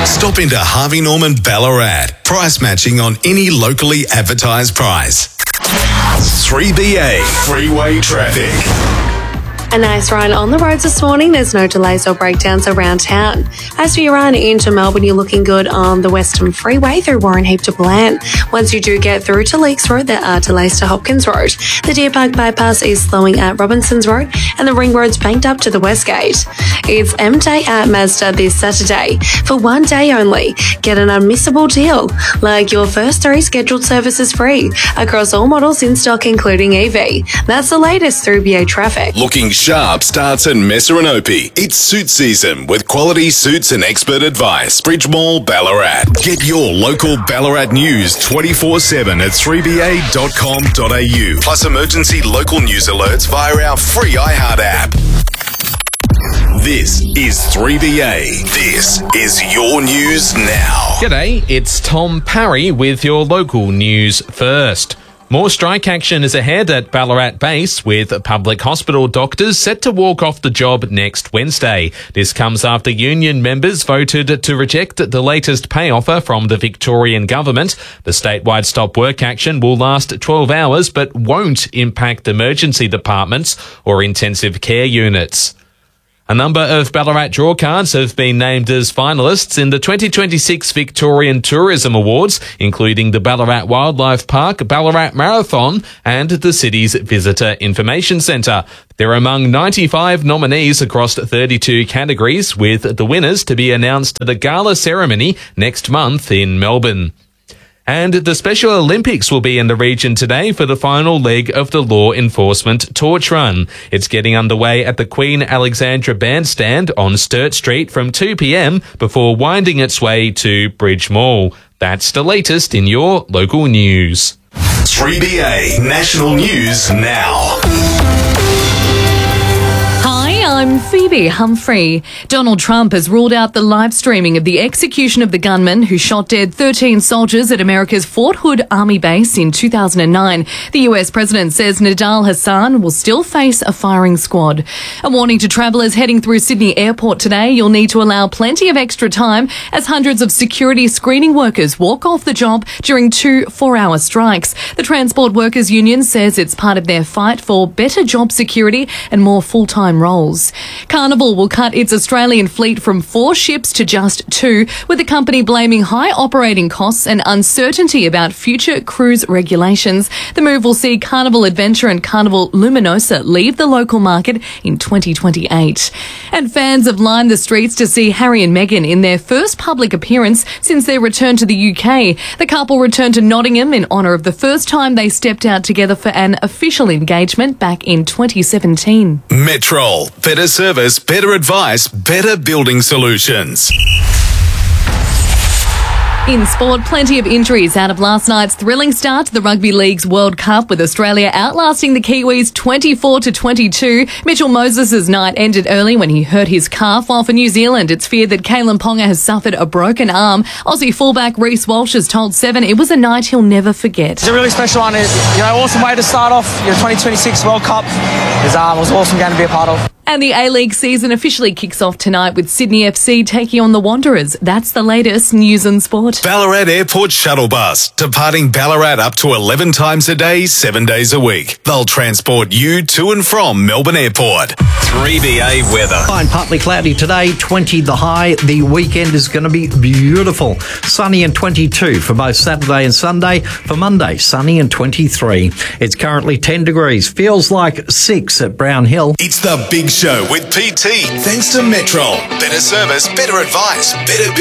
Stop into Harvey Norman Ballarat. Price matching on any locally advertised price. 3BA Freeway Traffic. A nice run on the roads this morning. There's no delays or breakdowns around town. As for your run into Melbourne, you're looking good on the Western Freeway through Warren Heap to Bland. Once you do get through to Leakes Road, there are delays to Hopkins Road. The Deer Park bypass is slowing at Robinsons Road, and the Ring Road's banked up to the West Gate. It's M-Day at Mazda this Saturday. For one day only, get an unmissable deal, like your first 3 scheduled services free across all models in stock, including EV. That's the latest through BA Traffic. Looking sharp starts in Messer and Opie. It's suit season with quality suits and expert advice. Bridge Mall, Ballarat. Get your local Ballarat news 24/7 at 3ba.com.au. Plus emergency local news alerts via our free iHeart app. This is 3BA. This is your news now. G'day, it's Tom Parry with your local news first. More strike action is ahead at Ballarat Base, with public hospital doctors set to walk off the job next Wednesday. This comes after union members voted to reject the latest pay offer from the Victorian government. The statewide stop work action will last 12 hours but won't impact emergency departments or intensive care units. A number of Ballarat drawcards have been named as finalists in the 2026 Victorian Tourism Awards, including the Ballarat Wildlife Park, Ballarat Marathon and the city's Visitor Information Centre. They're among 95 nominees across 32 categories, with the winners to be announced at the gala ceremony next month in Melbourne. And the Special Olympics will be in the region today for the final leg of the Law Enforcement Torch Run. It's getting underway at the Queen Alexandra Bandstand on Sturt Street from 2 p.m. before winding its way to Bridge Mall. That's the latest in your local news. 3BA National News Now. I'm Phoebe Humphrey. Donald Trump has ruled out the live streaming of the execution of the gunman who shot dead 13 soldiers at America's Fort Hood Army base in 2009. The US president says Nidal Hassan will still face a firing squad. A warning to travellers heading through Sydney Airport today: you'll need to allow plenty of extra time as hundreds of security screening workers walk off the job during 2 4-hour strikes. The Transport Workers Union says it's part of their fight for better job security and more full-time roles. Carnival will cut its Australian fleet from 4 ships to just 2, with the company blaming high operating costs and uncertainty about future cruise regulations. The move will see Carnival Adventure and Carnival Luminosa leave the local market in 2028. And fans have lined the streets to see Harry and Meghan in their first public appearance since their return to the UK. The couple returned to Nottingham in honour of the first time they stepped out together for an official engagement back in 2017. Metrol. Better service, better advice, better building solutions. In sport, plenty of injuries out of last night's thrilling start to the Rugby League's World Cup, with Australia outlasting the Kiwis 24-22. Mitchell Moses' night ended early when he hurt his calf, while for New Zealand it's feared that Kalen Ponga has suffered a broken arm. Aussie fullback Reece Walsh has told Seven it was a night he'll never forget. It's a really special one. Awesome way to start off your 2026 World Cup. It was an awesome game to be a part of. And the A-League season officially kicks off tonight with Sydney FC taking on the Wanderers. That's the latest news and sport. Ballarat Airport Shuttle Bus, departing Ballarat up to 11 times a day, 7 days a week. They'll transport you to and from Melbourne Airport. 3BA weather. Fine, partly cloudy today, 20 the high. The weekend is going to be beautiful. Sunny and 22 for both Saturday and Sunday. For Monday, sunny and 23. It's currently 10 degrees. Feels like 6 at Brown Hill. It's the Big Show with PT. Thanks to Metrol. Better service, better advice, better